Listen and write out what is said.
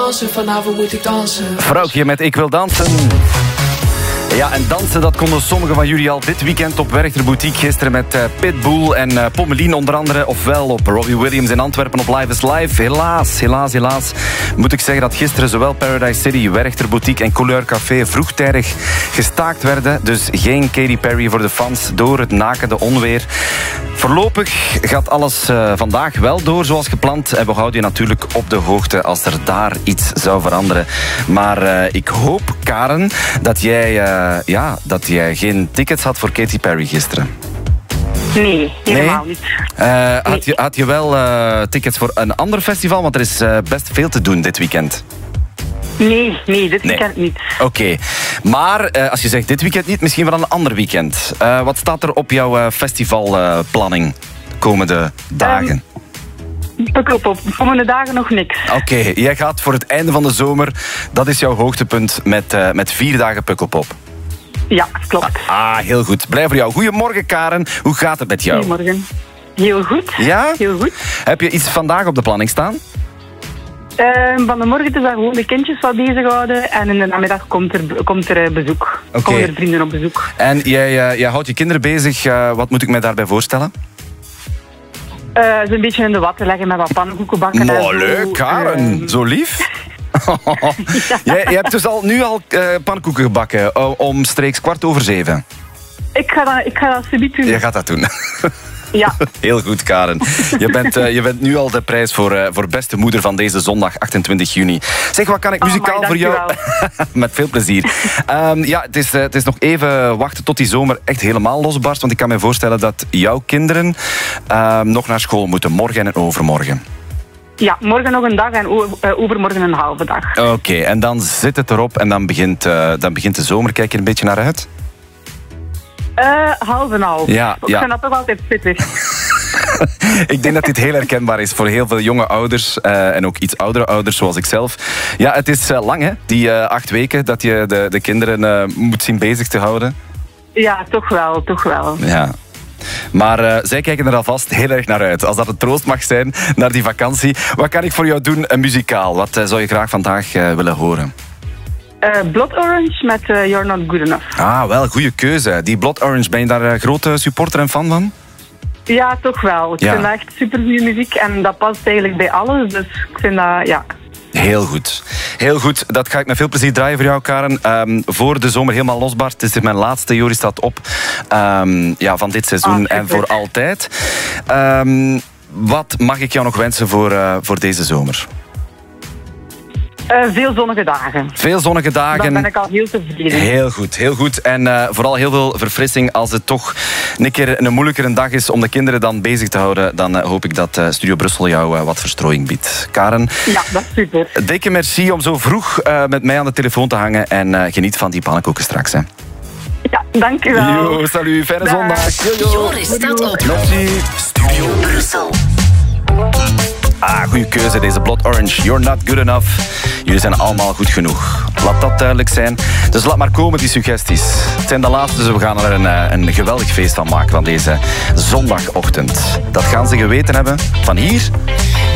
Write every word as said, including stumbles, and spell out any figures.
dansen, vanavond moet ik dansen. Vrouwtje met Ik wil dansen. Ja, en dansen, dat konden sommigen van jullie al dit weekend op Werchter Boutique. Gisteren met uh, Pitbull en uh, Pommelien onder andere. Ofwel op Robbie Williams in Antwerpen op Live is Live. Helaas, helaas, helaas moet ik zeggen dat gisteren zowel Paradise City, Werchter Boutique en Couleur Café vroegtijdig gestaakt werden. Dus geen Katy Perry voor de fans door het nakende onweer. Voorlopig gaat alles uh, vandaag wel door zoals gepland. En we houden je natuurlijk op de hoogte als er daar iets zou veranderen. Maar uh, ik hoop, Karen, dat jij, uh, ja, dat jij geen tickets had voor Katy Perry gisteren. Nee, helemaal nee? niet. Uh, nee. had, je, had je wel uh, tickets voor een ander festival? Want er is uh, best veel te doen dit weekend. Nee, nee, dit weekend nee. niet. Oké, okay. maar uh, als je zegt dit weekend niet, misschien wel een ander weekend. Uh, wat staat er op jouw uh, festivalplanning uh, de komende dagen? Um, Pukkelpop, de komende dagen nog niks. Oké, okay. Jij gaat voor het einde van de zomer, dat is jouw hoogtepunt met, uh, met vier dagen Pukkelpop. Ja, klopt. Ah, ah, heel goed. Blij voor jou. Goedemorgen, Karen. Hoe gaat het met jou? Goedemorgen. Heel goed. Ja? Heel goed. Heb je iets vandaag op de planning staan? Uh, van de morgen is daar gewoon de kindjes wat bezighouden. En in de namiddag komt er, komt er bezoek. Okay. Komen er vrienden op bezoek. En jij, uh, jij houdt je kinderen bezig. Uh, wat moet ik mij daarbij voorstellen? Uh, ze een beetje in de watten leggen met wat pannenkoeken bakken. Maar en zo. leuk, Karen. Uh, zo lief. ja. jij, jij hebt dus al, nu al uh, pannenkoeken gebakken. Uh, omstreeks kwart over zeven. Ik ga dat, ik ga dat subiet doen. Je gaat dat doen. Ja. Heel goed, Karen. Je bent, uh, je bent nu al de prijs voor, uh, voor beste moeder van deze zondag, achtentwintig juni. Zeg, wat kan ik muzikaal oh my, voor jou... Met veel plezier. Um, ja, het is, uh, het is nog even wachten tot die zomer echt helemaal losbarst. Want ik kan me voorstellen dat jouw kinderen uh, nog naar school moeten. Morgen en overmorgen. Ja, morgen nog een dag en overmorgen een halve dag. Oké, okay, en dan zit het erop en dan begint, uh, dan begint de zomer. Kijk je er een beetje naar uit? Uh, half en half. Ja, ik ja. vind dat toch altijd pittig. Ik denk dat dit heel herkenbaar is voor heel veel jonge ouders uh, en ook iets oudere ouders zoals ik zelf. Ja, het is uh, lang hè, die uh, acht weken dat je de, de kinderen uh, moet zien bezig te houden. Ja, toch wel, toch wel. Ja. Maar uh, zij kijken er alvast heel erg naar uit. Als dat een troost mag zijn naar die vakantie. Wat kan ik voor jou doen, een muzikaal? Wat uh, zou je graag vandaag uh, willen horen? Uh, Blood Orange met uh, You're Not Good Enough. Ah, wel, goede keuze. Die Blood Orange, ben je daar een grote supporter en fan van? Ja, toch wel. Ik ja. vind dat echt supergoeie muziek en dat past eigenlijk bij alles. Dus ik vind dat, ja... Heel goed. Heel goed. Dat ga ik met veel plezier draaien voor jou, Karen. Um, voor de zomer helemaal losbaar. Het is mijn laatste Joris staat op um, ja, van dit seizoen ah, en voor altijd. Um, wat mag ik jou nog wensen voor, uh, voor deze zomer? Uh, veel zonnige dagen. Veel zonnige dagen. Dan ben ik al heel tevreden. Heel goed, heel goed. En uh, vooral heel veel verfrissing. Als het toch een keer een moeilijkere dag is om de kinderen dan bezig te houden, dan uh, hoop ik dat uh, Studio Brussel jou uh, wat verstrooiing biedt. Karen. Ja, dat is super. Dikke merci om zo vroeg uh, met mij aan de telefoon te hangen. En uh, geniet van die pannenkoeken straks. Hè. Ja, dankjewel. Yo, salut. Fijne Dag. zondag. Yo, yo. Joris staat op. Merci. Studio Brussel. Ah, goede keuze, deze Blood Orange. You're not good enough. Jullie zijn allemaal goed genoeg. Laat dat duidelijk zijn. Dus laat maar komen, die suggesties. Het zijn de laatste, dus we gaan er een, een geweldig feest van maken van deze zondagochtend. Dat gaan ze geweten hebben van hier